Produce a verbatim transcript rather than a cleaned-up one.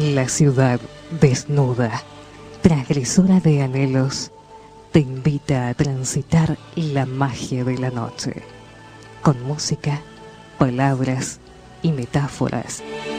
La ciudad desnuda, transgresora de anhelos, te invita a transitar la magia de la noche, con música, palabras y metáforas